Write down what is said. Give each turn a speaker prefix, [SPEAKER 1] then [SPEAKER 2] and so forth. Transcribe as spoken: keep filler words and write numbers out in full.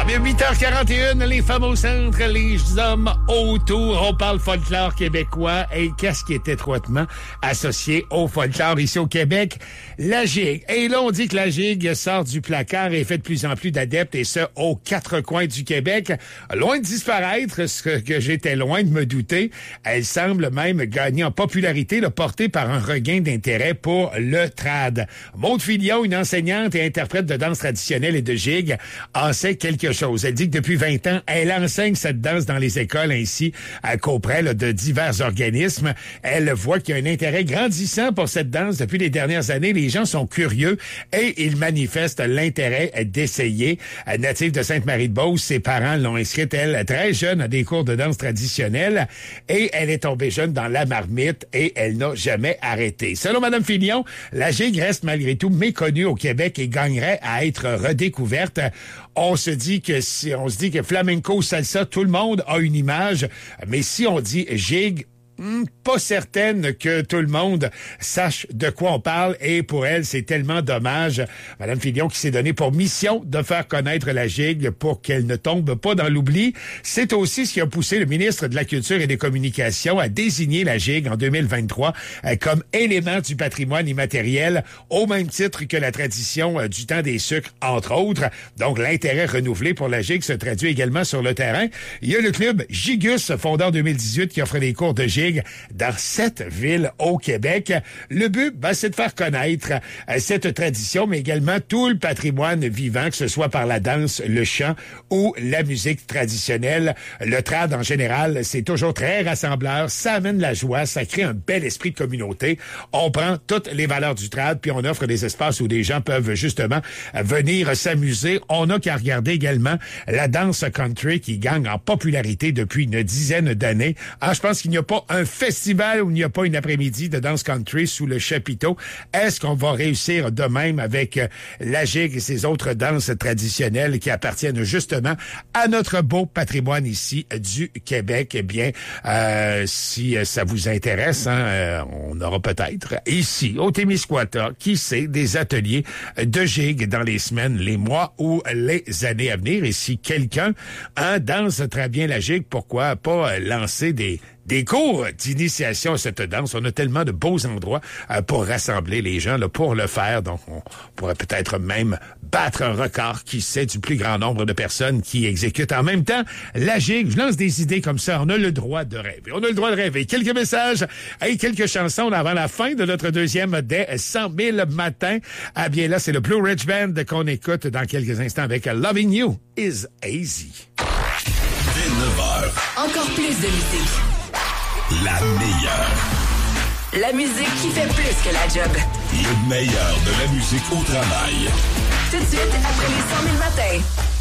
[SPEAKER 1] Bien, huit heures quarante et un, les femmes au centre, les hommes autour. On parle folklore québécois et qu'est-ce qui est étroitement associé au folklore ici au Québec? La gigue. Et là, on dit que la gigue sort du placard et fait de plus en plus d'adeptes, et ce, aux quatre coins du Québec. Loin de disparaître, ce que j'étais loin de me douter, elle semble même gagner en popularité, là, portée par un regain d'intérêt pour le trad. Maude Filion, une enseignante et interprète de danse traditionnelle et de gigue, en sait quelque chose. Elle dit que depuis vingt ans, elle enseigne cette danse dans les écoles ainsi qu'auprès là, de divers organismes. Elle voit qu'il y a un intérêt grandissant pour cette danse depuis les dernières années. Les gens sont curieux et ils manifestent l'intérêt d'essayer. Native de Sainte-Marie-de-Beauce, ses parents l'ont inscrite, elle, très jeune, à des cours de danse traditionnelle, et elle est tombée jeune dans la marmite et elle n'a jamais arrêté. Selon Mme Filion, la gigue reste malgré tout méconnue au Québec et gagnerait à être redécouverte. On se dit que si on se dit que flamenco, salsa, tout le monde a une image, mais si on dit gigue, Hmm, pas certaine que tout le monde sache de quoi on parle, et pour elle, c'est tellement dommage. Madame Filion qui s'est donné pour mission de faire connaître la gigue pour qu'elle ne tombe pas dans l'oubli. C'est aussi ce qui a poussé le ministre de la Culture et des Communications à désigner la gigue en deux mille vingt-trois euh, comme élément du patrimoine immatériel, au même titre que la tradition euh, du temps des sucres, entre autres. Donc, l'intérêt renouvelé pour la gigue se traduit également sur le terrain. Il y a le club Gigus, fondé en deux mille dix-huit, qui offre des cours de gigue dans sept villes au Québec. Le but, ben, c'est de faire connaître euh, cette tradition, mais également tout le patrimoine vivant, que ce soit par la danse, le chant ou la musique traditionnelle. Le trad, en général, c'est toujours très rassembleur. Ça amène la joie, ça crée un bel esprit de communauté. On prend toutes les valeurs du trad, puis on offre des espaces où des gens peuvent justement venir s'amuser. On n'a qu'à regarder également la danse country qui gagne en popularité depuis une dizaine d'années. Ah, je pense qu'il n'y a pas un festival où il n'y a pas une après-midi de danse country sous le chapiteau. Est-ce qu'on va réussir de même avec euh, la gigue et ces autres danses traditionnelles qui appartiennent justement à notre beau patrimoine ici euh, du Québec? Eh bien, euh, si euh, ça vous intéresse, hein, euh, on aura peut-être ici, au Témiscouata, qui sait, des ateliers de gigue dans les semaines, les mois ou les années à venir. Et si quelqu'un hein, danse très bien la gigue, pourquoi pas euh, lancer des Des cours d'initiation à cette danse. On a tellement de beaux endroits euh, pour rassembler les gens là, pour le faire. Donc, on pourrait peut-être même battre un record, qui sait, du plus grand nombre de personnes qui exécutent en même temps la gigue. Je lance des idées comme ça. On a le droit de rêver. On a le droit de rêver. Quelques messages et quelques chansons avant la fin de notre deuxième des cent mille matins. Ah bien là, c'est le Blue Ridge Band qu'on écoute dans quelques instants avec Loving You is Easy.
[SPEAKER 2] Dès neuf heures.
[SPEAKER 3] Encore plus de musique.
[SPEAKER 2] La meilleure.
[SPEAKER 3] La musique qui fait plus que la job.
[SPEAKER 2] Le meilleur de la musique au travail.
[SPEAKER 3] Tout de suite, après les cent mille matins.